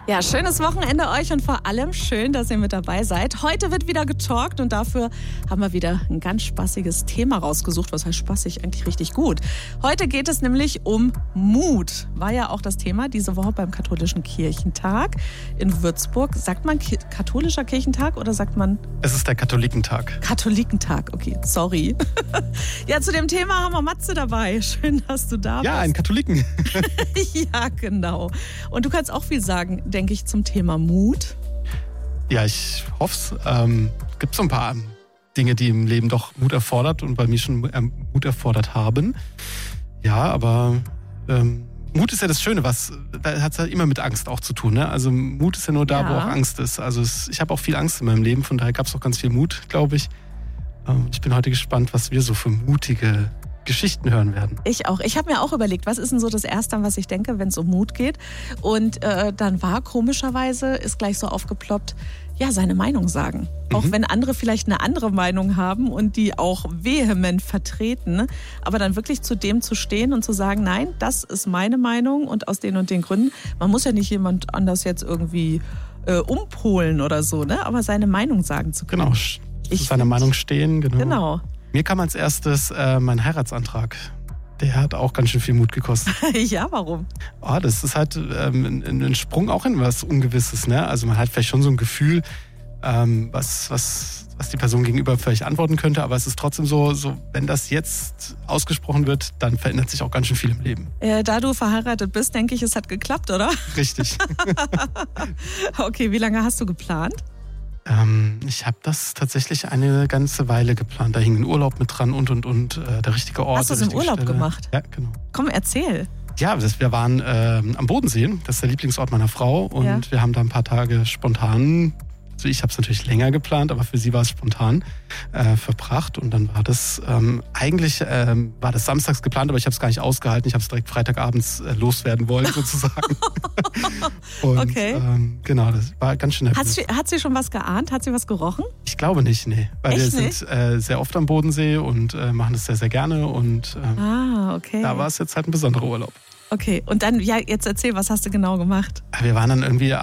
Ja, schönes Wochenende euch und vor allem schön, dass ihr mit dabei seid. Heute wird wieder getalkt und dafür haben wir wieder ein ganz spaßiges Thema rausgesucht. Was heißt spaßig? Eigentlich richtig gut. Heute geht es nämlich um Mut. War ja auch das Thema diese Woche beim Katholischen Kirchentag in Würzburg. Sagt man katholischer Kirchentag oder sagt man... Es ist der Katholikentag. Katholikentag, okay, sorry. Ja, zu dem Thema haben wir Matze dabei. Schön, dass du da bist. Ja, einen Katholiken. Ja, genau. Und du kannst auch viel sagen, denke ich, zum Thema Mut. Ja, ich hoffe es. Es gibt so ein paar Dinge, die im Leben doch Mut erfordert und bei mir schon Mut erfordert haben. Ja, aber Mut ist ja das Schöne, da hat es halt immer mit Angst auch zu tun. Ne? Also Mut ist ja nur da, wo auch Angst ist. Also ich habe auch viel Angst in meinem Leben, von daher gab es auch ganz viel Mut, glaube ich. Ich bin heute gespannt, was wir so für mutige Geschichten hören werden. Ich auch. Ich habe mir auch überlegt, was ist denn so das Erste, an was ich denke, wenn es um Mut geht? Und dann war komischerweise, ist gleich so aufgeploppt, ja, seine Meinung sagen. Auch wenn andere vielleicht eine andere Meinung haben und die auch vehement vertreten, aber dann wirklich zu dem zu stehen und zu sagen, nein, das ist meine Meinung und aus den und den Gründen. Man muss ja nicht jemand anders jetzt irgendwie umpolen oder so, ne? Aber seine Meinung sagen zu können. Genau, zu seiner Meinung stehen. Genau. Mir kam als erstes mein Heiratsantrag. Der hat auch ganz schön viel Mut gekostet. Ja, warum? Oh, das ist halt ein Sprung auch in was Ungewisses. Ne? Also man hat vielleicht schon so ein Gefühl, was die Person gegenüber vielleicht antworten könnte. Aber es ist trotzdem so, wenn das jetzt ausgesprochen wird, dann verändert sich auch ganz schön viel im Leben. Da du verheiratet bist, denke ich, es hat geklappt, oder? Richtig. Okay, wie lange hast du geplant? Ich habe das tatsächlich eine ganze Weile geplant. Da hing ein Urlaub mit dran und der richtige Ort. Hast du es im Urlaub gemacht? Ja, genau. Komm, erzähl. Ja, wir waren am Bodensee. Das ist der Lieblingsort meiner Frau. Und wir haben da ein paar Tage spontan, also ich habe es natürlich länger geplant, aber für sie war es spontan verbracht. Und dann war das, eigentlich war das samstags geplant, aber ich habe es gar nicht ausgehalten. Ich habe es direkt freitagabends loswerden wollen, sozusagen. Und, okay. Genau, das war ganz schön nervös. Hat sie schon was geahnt? Hat sie was gerochen? Ich glaube nicht, nee. Weil wir sind sehr oft am Bodensee und machen das sehr, sehr gerne. Und okay. Da war es jetzt halt ein besonderer Urlaub. Okay, und dann, ja, jetzt erzähl, was hast du genau gemacht? Wir waren dann irgendwie